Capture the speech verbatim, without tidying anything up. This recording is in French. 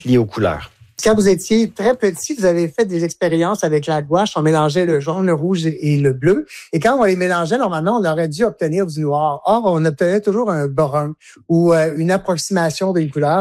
liées aux couleurs. Quand vous étiez très petit, vous avez fait des expériences avec la gouache. On mélangeait le jaune, le rouge et le bleu. Et quand on les mélangeait, normalement, on aurait dû obtenir du noir. Or, on obtenait toujours un brun ou une approximation des couleurs.